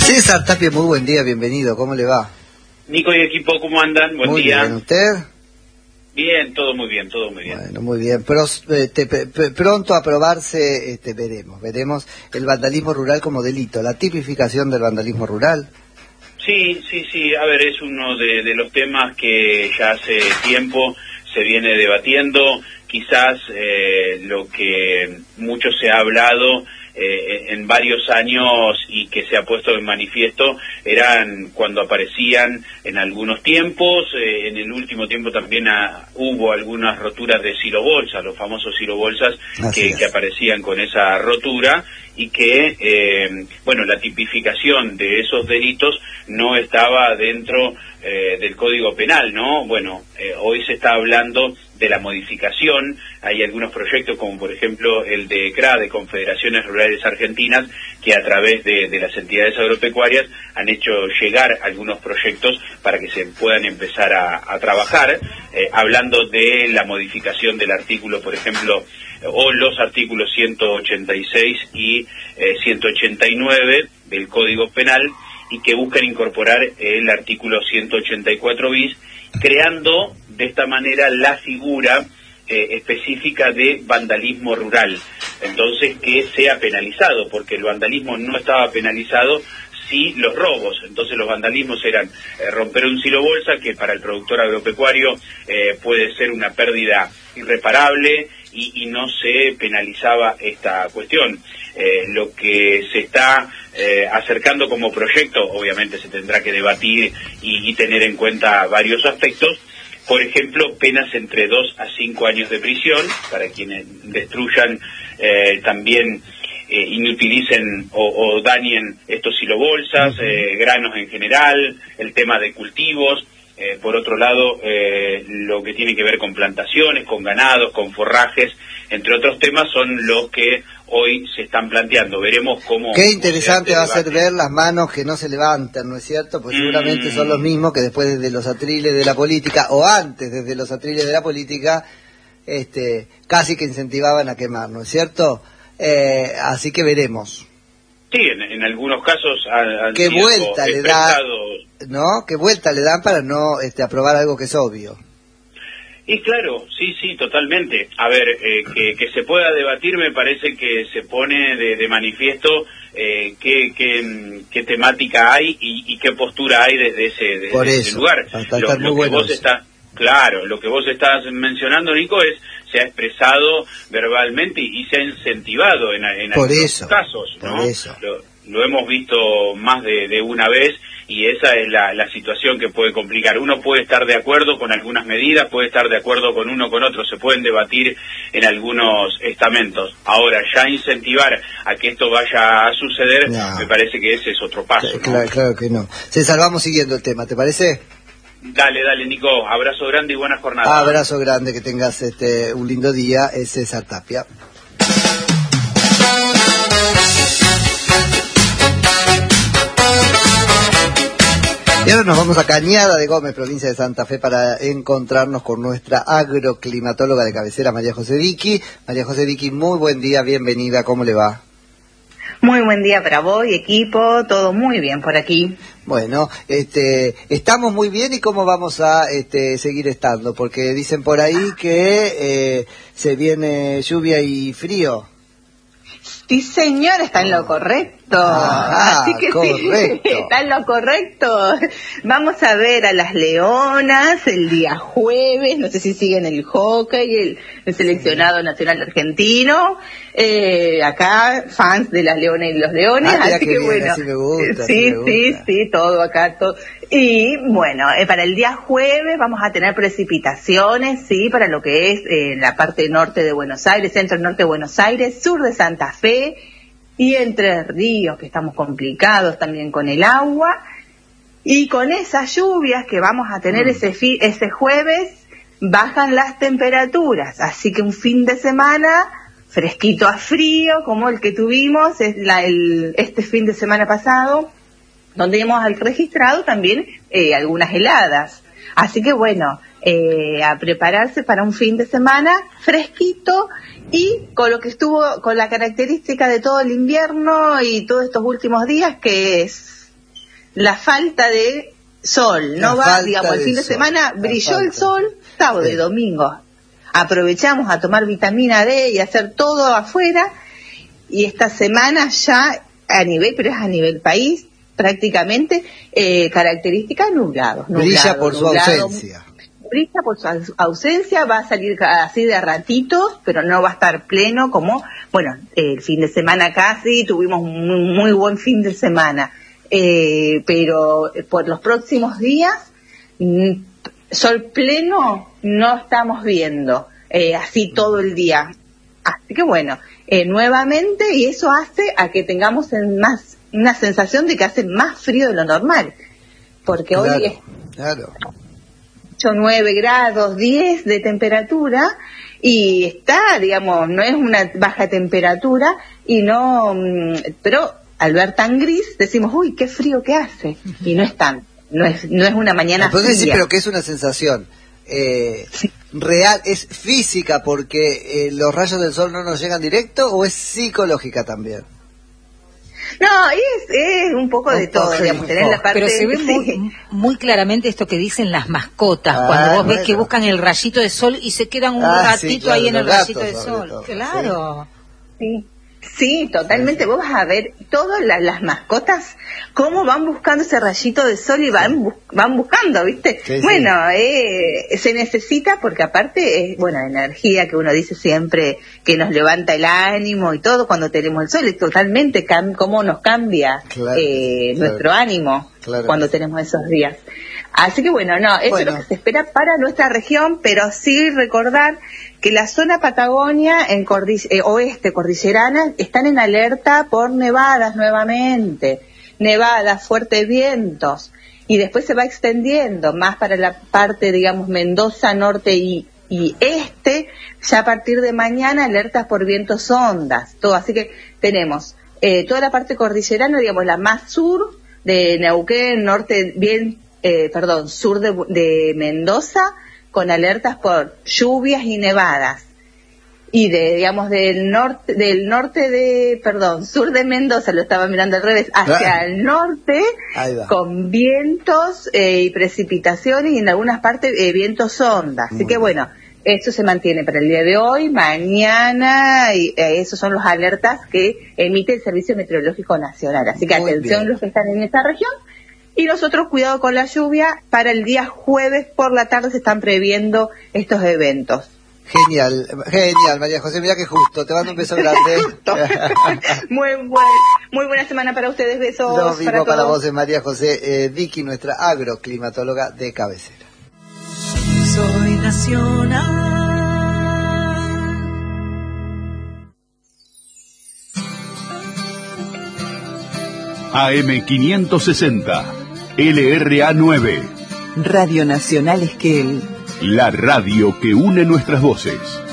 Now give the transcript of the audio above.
César Tapia, muy buen día, bienvenido, ¿cómo le va? Nico y equipo, ¿cómo andan? Buen muy día. Muy bien, ¿usted? Bien, todo muy bien, todo muy bien. Bueno, muy bien, pero pronto a aprobarse, veremos el vandalismo rural como delito, la tipificación del vandalismo rural. Sí, a ver, es uno de los temas que ya hace tiempo se viene debatiendo, quizás lo que mucho se ha hablado en varios años y que se ha puesto en manifiesto eran cuando aparecían en algunos tiempos, en el último tiempo también hubo algunas roturas de silobolsas, los famosos silobolsas que aparecían con esa rotura y que, la tipificación de esos delitos no estaba dentro del Código Penal, ¿no? Bueno, hoy se está hablando de la modificación, hay algunos proyectos como por ejemplo el de CRA, de Confederaciones Rurales Argentinas, que a través de las entidades agropecuarias han hecho llegar algunos proyectos para que se puedan empezar a trabajar, hablando de la modificación del artículo, por ejemplo, o los artículos 186 y 189 del Código Penal, y que buscan incorporar el artículo 184 bis, creando de esta manera la figura específica de vandalismo rural. Entonces, que sea penalizado, porque el vandalismo no estaba penalizado, sí los robos. Entonces los vandalismos eran romper un silobolsa, que para el productor agropecuario puede ser una pérdida irreparable, y no se penalizaba esta cuestión. Lo que se está acercando como proyecto, obviamente se tendrá que debatir y tener en cuenta varios aspectos. Por ejemplo, penas entre 2 a 5 años de prisión para quienes destruyan, también inutilicen o dañen estos silobolsas, granos en general, el tema de cultivos. Por otro lado, lo que tiene que ver con plantaciones, con ganados, con forrajes, entre otros temas, son los que hoy se están planteando. Veremos cómo... Qué interesante va a ser ver las manos que no se levantan, ¿no es cierto? Pues seguramente son los mismos que después desde los atriles de la política, o antes desde los atriles de la política, casi que incentivaban a quemar, ¿no es cierto? Así que veremos. Sí, en algunos casos han ¿Qué sido vuelta le da, no? ¿Qué vuelta le dan para no aprobar algo que es obvio? Y claro, sí, totalmente. A ver, que se pueda debatir, me parece que se pone de manifiesto qué temática hay y qué postura hay desde ese lugar. Lo que vos estás mencionando, Nico, se ha expresado verbalmente y se ha incentivado en algunos casos, ¿no? Lo hemos visto más de una vez, y esa es la situación que puede complicar. Uno puede estar de acuerdo con algunas medidas, puede estar de acuerdo con uno con otro, se pueden debatir en algunos estamentos. Ahora, ya incentivar a que esto vaya a suceder, me parece que ese es otro paso, ¿no? Claro que no. César, vamos siguiendo el tema, ¿te parece? Dale, Nico. Abrazo grande y buena jornada. Abrazo grande, que tengas un lindo día. Es César Tapia. Y ahora nos vamos a Cañada de Gómez, provincia de Santa Fe, para encontrarnos con nuestra agroclimatóloga de cabecera, María José Vicky. María José Vicky, muy buen día, bienvenida, ¿cómo le va? Muy buen día para vos y equipo, todo muy bien por aquí. Bueno, estamos muy bien, ¿y cómo vamos a seguir estando? Porque dicen por ahí que se viene lluvia y frío. Sí, señor, está en lo correcto. Así que correcto. Sí, está en lo correcto. Vamos a ver a las Leonas el día jueves. No sé si siguen el hockey, el seleccionado nacional argentino. Acá, fans de las Leonas y los Leones. Así que bueno. Así me gusta, sí, todo acá, todo. Y bueno, para el día jueves vamos a tener precipitaciones, sí, para lo que es la parte norte de Buenos Aires, centro-norte de Buenos Aires, sur de Santa Fe y Entre Ríos, que estamos complicados también con el agua. Y con esas lluvias que vamos a tener ese jueves, bajan las temperaturas. Así que un fin de semana fresquito a frío, como el que tuvimos este fin de semana pasado, donde hemos registrado también algunas heladas. Así que bueno, a prepararse para un fin de semana fresquito y con lo que estuvo, con la característica de todo el invierno y todos estos últimos días, que es la falta de sol, no va, digamos, el fin de semana brilló el sol, sábado y domingo. Aprovechamos a tomar vitamina D y hacer todo afuera, y esta semana ya pero es a nivel país, prácticamente, característica nublado. Brilla por su ausencia. Brilla por su ausencia, va a salir así de ratitos, pero no va a estar pleno como, bueno, el fin de semana casi, tuvimos un muy buen fin de semana, pero por los próximos días, sol pleno no estamos viendo, así todo el día. Así que bueno, nuevamente, y eso hace a que tengamos una sensación de que hace más frío de lo normal, porque hoy es 8, 9 grados, 10 de temperatura, y está, digamos, no es una baja temperatura, y no, pero al ver tan gris decimos, uy, qué frío que hace, y no es tan, no es una mañana fría. Sí, pero que es una sensación real, es física, porque los rayos del sol no nos llegan directo, o es psicológica también. No, es un poco de todo, digamos, tener la parte... Pero se ve muy claramente esto que dicen las mascotas, cuando vos ves que buscan el rayito de sol y se quedan un ratito claro, ahí en el rayito de sol. Todo, claro. Sí, totalmente. Vos vas a ver todas las mascotas, cómo van buscando ese rayito de sol y van buscando, ¿viste? Sí, bueno, se necesita, porque aparte es, bueno, energía que uno dice siempre que nos levanta el ánimo y todo cuando tenemos el sol, es totalmente cómo nos cambia nuestro ánimo cuando tenemos esos días. Así que bueno, eso es lo que se espera para nuestra región, pero sí recordar que la zona Patagonia, en oeste cordillerana, están en alerta por nevadas nuevamente, nevadas, fuertes vientos, y después se va extendiendo más para la parte, digamos, Mendoza, norte y este, ya a partir de mañana alertas por vientos ondas, todo, así que tenemos toda la parte cordillerana, digamos, la más sur de Neuquén, norte, sur de Mendoza, con alertas por lluvias y nevadas, y sur de Mendoza, lo estaba mirando al revés, hacia el norte, con vientos y precipitaciones, y en algunas partes vientos ondas. Así que bueno, esto se mantiene para el día de hoy, mañana, y esos son los alertas que emite el Servicio Meteorológico Nacional. Así que atención los que están en esta región. Y nosotros, cuidado con la lluvia, para el día jueves por la tarde se están previendo estos eventos. Genial, María José, mira que justo, te mando un beso grande. Muy buena semana para ustedes, besos. Lo mismo para vos, María José Vicky, nuestra agroclimatóloga de cabecera. Soy nacional. AM 560, LRA 9. Radio Nacional Esquel. La radio que une nuestras voces.